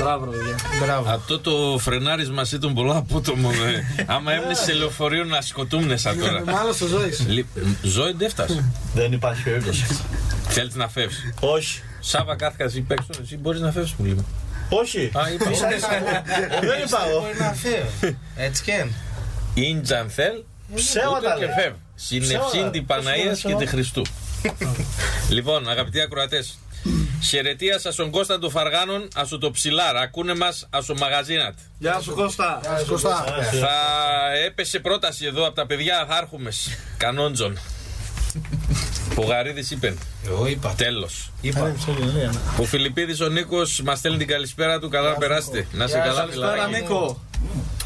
Μπράβο. Αυτό το φρενάρισμα ήταν πολύ απότομο. Άμα έμεινε σε λεωφορείο να σκοτούμνεσαι τώρα. Μάλλον στο Ζώη. Ζώη δεν έφτασε. Δεν υπάρχει περίπτωση. Θέλεις να φεύγεις? Όχι. Σάβα κάθηκα εσύ παίξω, εσύ μπορείς να φεύγεις πολύ. Όχι. Α, είπα. Δεν είπα εγώ. Μπορεί να φεύγει. Έτσι και είναι. Ίντζαν θέλ, Ψέματα και λέει. φεύγει. Συνευσήν την Παναΐας και τη Χριστού. Λοιπόν, αγαπητοί ακροατές, χαιρετία σας τον Κώσταντο Φαργάνων, ασο το ψηλάρα. Ακούνε μας ασο μαγαζίνατ. Γεια σου Κώστα. Θα έπεσε πρόταση εδώ από τα παιδιά, θα έρχομες. Κανόντζον. Ο Γαρίδης είπε. Εγώ είπα. Τέλος. Ναι. Ο Φιλιππίδης ο Νίκος μας στέλνει την καλησπέρα του. Καλά να περάσετε. Να σε καλά. Καλησπέρα Νίκο.